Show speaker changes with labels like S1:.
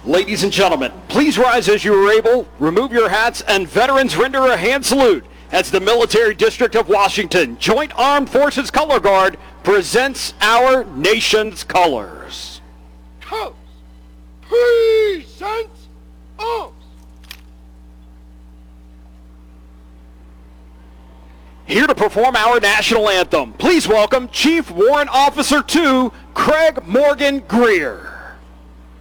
S1: Ladies and gentlemen, please rise as you are able, remove your hats, and veterans render a hand salute as the Military District of Washington Joint Armed Forces Color Guard presents our nation's colors.
S2: Coast, present arms.
S1: Here to perform our national anthem, please welcome Chief Warrant Officer 2, Craig Morgan Greer.